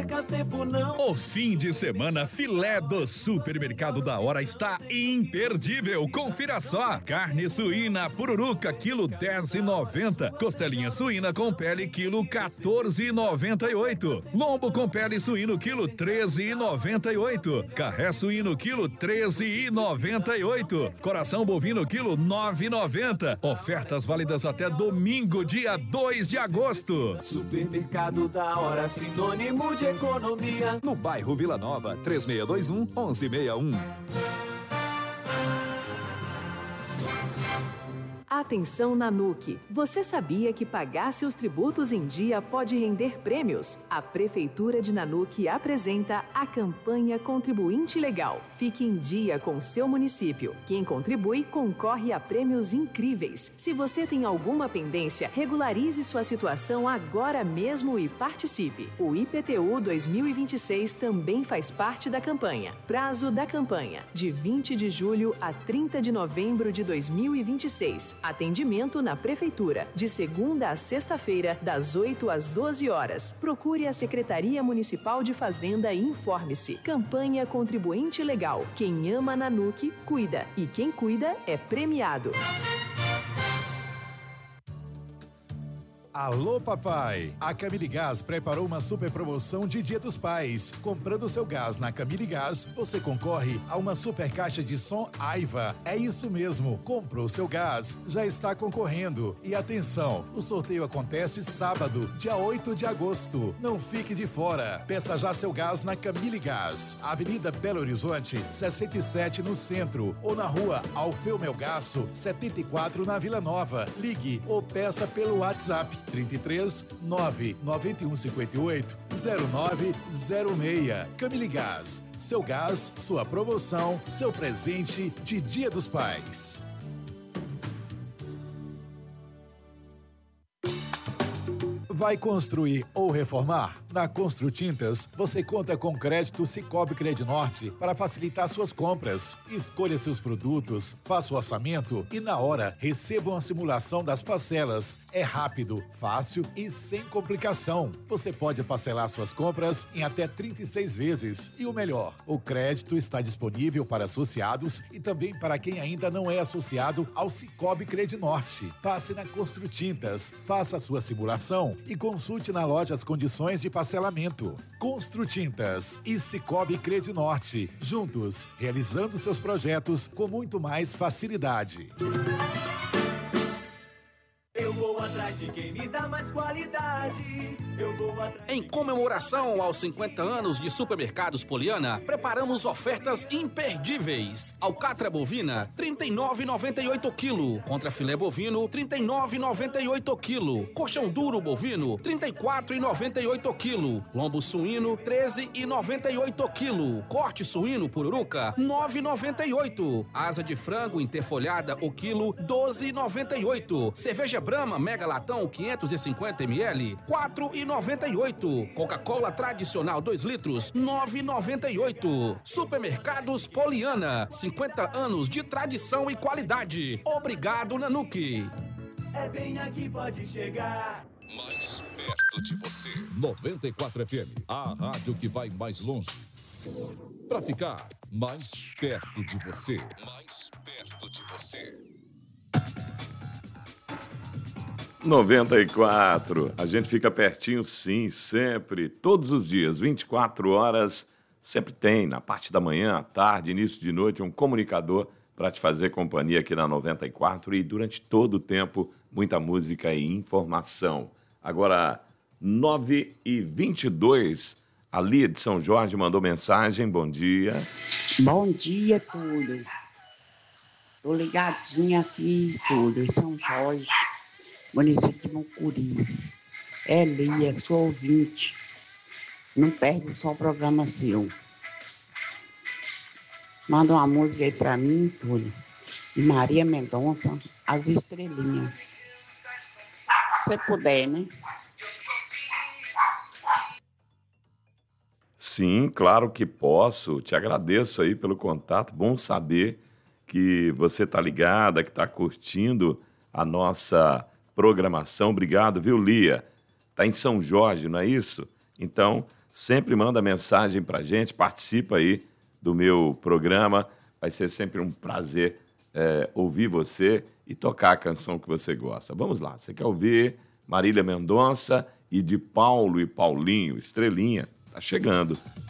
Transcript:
perca tempo não. O fim de semana filé do Supermercado da Hora está imperdível. Confira só. Carne suína pururuca, quilo 10,90. Costelinha suína com pele, quilo 14,98. Lombo com pele suíno, quilo 13,98. Carré suíno, quilo 13,98. Coração bovino, quilo 9,90. Ofertas válidas até domingo, dia 2 de agosto. Supermercado da Hora, sinônimo de economia. No bairro Vila Nova, 3621-1161. Atenção Nanuque, você sabia que pagar seus tributos em dia pode render prêmios? A Prefeitura de Nanuque apresenta a campanha Contribuinte Legal. Fique em dia com seu município. Quem contribui concorre a prêmios incríveis. Se você tem alguma pendência, regularize sua situação agora mesmo e participe. O IPTU 2026 também faz parte da campanha. Prazo da campanha, de 20 de julho a 30 de novembro de 2026. Atendimento na Prefeitura, de segunda a sexta-feira, das 8 às 12 horas. Procure a Secretaria Municipal de Fazenda e informe-se. Campanha Contribuinte Legal. Quem ama Nanuque, cuida. E quem cuida é premiado. Alô, papai! A Camille Gás preparou uma super promoção de Dia dos Pais. Comprando seu gás na Camille Gás, você concorre a uma super caixa de som Aiva. É isso mesmo, comprou seu gás, já está concorrendo. E atenção, o sorteio acontece sábado, dia 8 de agosto. Não fique de fora. Peça já seu gás na Camille Gás, Avenida Belo Horizonte, 67 no centro, ou na rua Alfeu Melgaço, 74 na Vila Nova. Ligue ou peça pelo WhatsApp 33 991 58 0906. Camille Gás, seu gás, sua promoção, seu presente de Dia dos Pais. Vai construir ou reformar? Na Construtintas, você conta com crédito Sicoob Credinorte para facilitar suas compras. Escolha seus produtos, faça o orçamento e na hora receba uma simulação das parcelas. É rápido, fácil e sem complicação. Você pode parcelar suas compras em até 36 vezes. E o melhor, o crédito está disponível para associados e também para quem ainda não é associado ao Sicoob Credinorte. Passe na Construtintas, faça a sua simulação e consulte na loja as condições de parcelamento. Construtintas e Sicoob Credinorte, juntos, realizando seus projetos com muito mais facilidade. Eu vou atrás de quem me dá mais qualidade. Eu vou atrás. Em comemoração aos 50 anos de Supermercados Poliana, preparamos ofertas imperdíveis. Alcatra bovina, R$ 39,98 kg. Contra filé bovino, R$ 39,98 kg. Colchão duro bovino, R$ 34,98 kg. Lombo suíno, R$ 13,98 kg. Corte suíno pururuca, R$ 9,98. Asa de frango interfolhada o quilo, R$ 12,98. Cerveja Brahma Mega Latão 550 ml, R$ 4,98. Coca-Cola tradicional 2 litros, R$ 9,98. Supermercados Poliana, 50 anos de tradição e qualidade. Obrigado, Nanuque. É bem aqui, pode chegar. Mais perto de você. 94 FM, a rádio que vai mais longe. Para ficar mais perto de você. Mais perto de você. 94. A gente fica pertinho, sim, sempre, todos os dias, 24 horas, sempre tem, na parte da manhã, à tarde, início de noite, um comunicador para te fazer companhia aqui na 94 e durante todo o tempo, muita música e informação. Agora, 9h22, a Lia de São Jorge mandou mensagem, bom dia. Bom dia, Túlio. Tô ligadinha aqui, Túlio, em São Jorge. Município de Mucuri. É Lia, sou ouvinte. Não perde só o programa seu. Manda uma música aí pra mim, Túlio. E Maria Mendonça, As Estrelinhas. Se você puder, né? Sim, claro que posso. Te agradeço aí pelo contato. Bom saber que você tá ligada, que tá curtindo a nossa programação. Obrigado, viu, Lia? Está em São Jorge, não é isso? Então, sempre manda mensagem pra gente, participa aí do meu programa. Vai ser sempre um prazer ouvir você e tocar a canção que você gosta. Vamos lá, você quer ouvir Marília Mendonça e de Paulo e Paulinho, Estrelinha? Tá chegando.